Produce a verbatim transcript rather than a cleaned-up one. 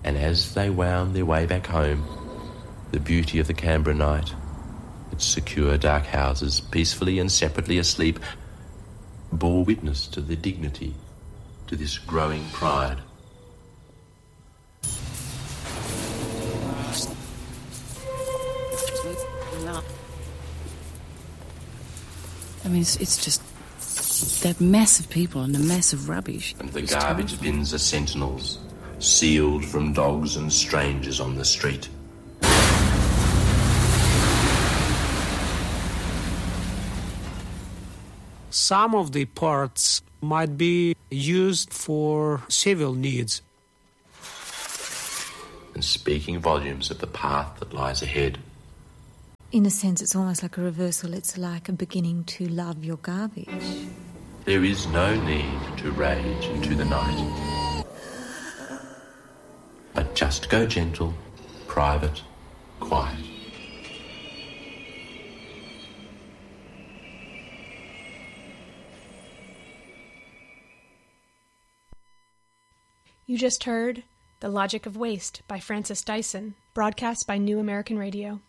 And as they wound their way back home, the beauty of the Canberra night, its secure dark houses, peacefully and separately asleep, bore witness to their dignity, to this growing pride. I mean, it's, it's just that mass of people and the mass of rubbish. And the It's garbage terrifying. bins are sentinels, sealed from dogs and strangers on the street. Some of the parts might be used for civil needs. And speaking volumes of the path that lies ahead. In a sense, it's almost like a reversal. It's like a beginning to love your garbage. There is no need to rage into the night. But just go gentle, private, quiet. You just heard The Logic of Waste by Francis Dyson, broadcast by New American Radio.